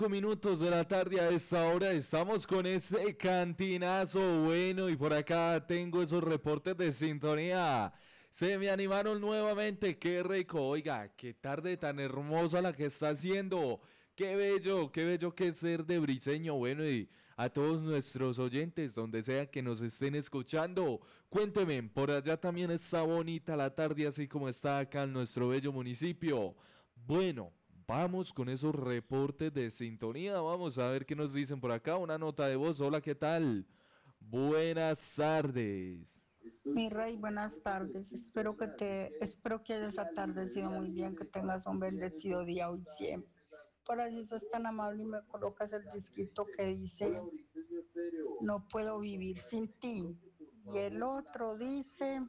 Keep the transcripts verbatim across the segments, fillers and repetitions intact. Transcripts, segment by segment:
Minutos de la tarde a esta hora estamos con ese cantinazo bueno y por acá tengo esos reportes de sintonía. Se me animaron nuevamente, qué rico, oiga, qué tarde tan hermosa la que está haciendo. Qué bello, qué bello que es ser de Briseño. Bueno, y a todos nuestros oyentes, donde sea que nos estén escuchando, cuéntenme, por allá también está bonita la tarde, así como está acá en nuestro bello municipio. Bueno, vamos con esos reportes de sintonía. Vamos a ver qué nos dicen por acá. Una nota de voz. Hola, ¿qué tal? Buenas tardes. Mi rey, buenas tardes. Espero que te, espero que hayas atardecido muy bien, que tengas un bendecido día hoy siempre. Por así sos tan amable y me colocas el disquito que dice no puedo vivir sin ti. Y el otro dice,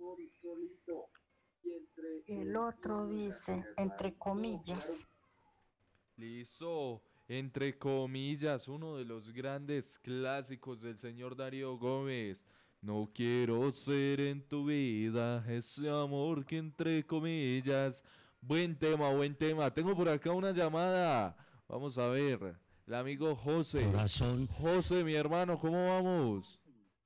el otro dice, entre comillas. Listo. Entre comillas, uno de los grandes clásicos del señor Darío Gómez. No quiero ser en tu vida ese amor que entre comillas. Buen tema, buen tema. Tengo por acá una llamada. Vamos a ver. El amigo José. Corazón. José, mi hermano, ¿cómo vamos?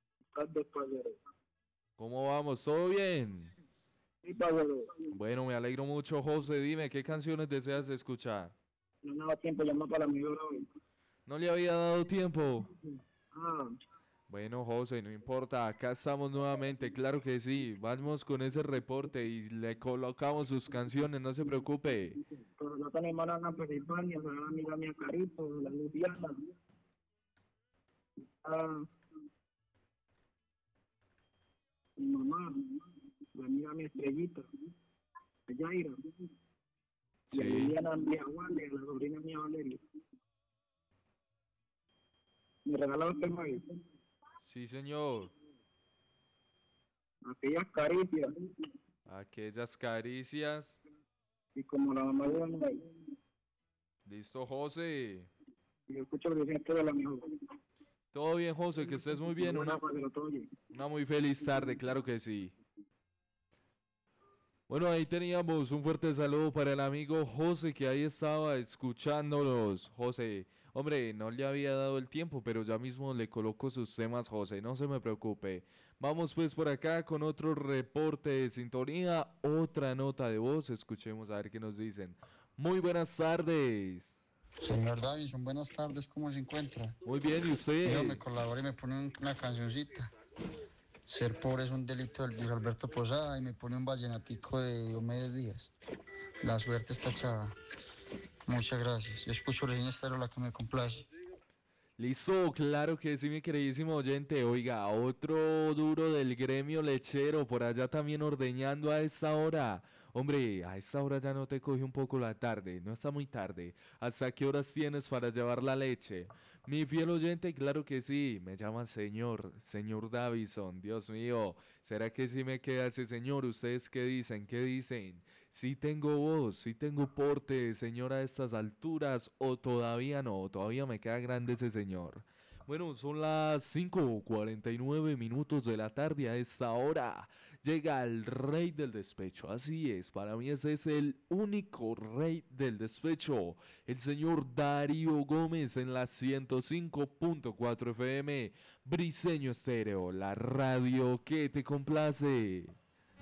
¿Cómo vamos? ¿Todo bien? Bueno, me alegro mucho, José. Dime, ¿qué canciones deseas escuchar? No me daba tiempo, llama para mi amigo Robin. ¿No le había dado tiempo? Ah, Bueno, José, no importa, acá estamos nuevamente, claro que sí. Vamos con ese reporte y le colocamos sus canciones, no se preocupe. pero no tenemos nada en Pensilvania, soy una amiga mía Carito, la Luciana. Ah, mi mamá, la amiga mía Estrellita, Yaira. Y a Sí, Liliana mía Wale, la sobrina mía Valeria. Me regaló el tema ahí. sí, señor. Aquellas caricias. Aquellas caricias. Y como la mamá de una, Listo, José. y yo escucho que dicen que de la mejor. Todo bien, José, que estés muy bien. Una, Buena para que lo oye. una muy feliz tarde, claro que sí. Bueno, ahí teníamos un fuerte saludo para el amigo José que ahí estaba escuchándolos. José, hombre, no le había dado el tiempo, pero ya mismo le coloco sus temas, José, no se me preocupe. Vamos pues por acá con otro reporte de sintonía, otra nota de voz, escuchemos a ver qué nos dicen. Muy buenas tardes. Señor Davison, buenas tardes, ¿cómo se encuentra? Muy bien, ¿y Dios usted? me colabora y me pone un- una cancioncita. Ser pobre es un delito del Luis Alberto Posada y me pone un vallenatico de Diomedes Díaz. La suerte está echada. Muchas gracias. Yo escucho Regina Estéreo, la que me complace. Listo, claro que sí, mi queridísimo oyente. Oiga, otro duro del gremio lechero por allá también ordeñando a esta hora. Hombre, a esta hora ya no te coge un poco la tarde, no está muy tarde. ¿Hasta qué horas tienes para llevar la leche? Mi fiel oyente, claro que sí, me llama señor, señor Davison. Dios mío, ¿será que sí me queda ese señor? ¿Ustedes qué dicen? ¿Qué dicen? ¿Sí tengo voz? ¿Sí tengo porte, señor, a estas alturas? ¿O todavía no? ¿Todavía me queda grande ese señor? Señor. Bueno, son las cinco cuarenta y nueve minutos de la tarde a esta hora. Llega el rey del despecho. Así es, para mí ese es el único rey del despecho. El señor Darío Gómez en la ciento cinco punto cuatro F M. Briseño Estéreo, la radio que te complace.